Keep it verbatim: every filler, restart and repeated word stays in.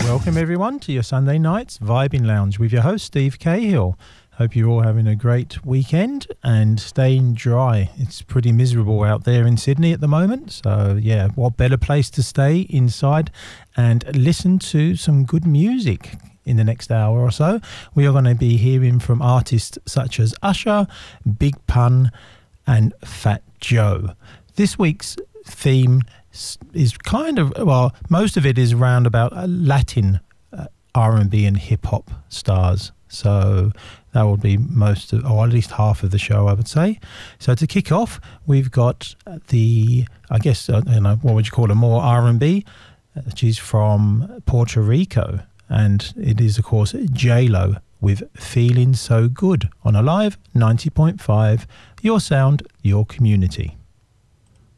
Welcome everyone to your Sunday night's Vibing Lounge with your host Steve Cahill. Hope you're all having a great weekend and staying dry. It's pretty miserable out there in Sydney at the moment. So yeah, what better place to stay inside and listen to some good music. In the next hour or so, we are going to be hearing from artists such as Usher, Big Pun and Fat Joe. This week's theme is kind of, well, most of it is around about Latin uh, R and B and hip-hop stars. So that would be most of, or at least half of the show, I would say. So to kick off, we've got the, I guess, uh, you know, what would you call it, more R and B. Uh, she's from Puerto Rico. And it is, of course, J-Lo with Feeling So Good on Alive ninety point five, your sound, your community.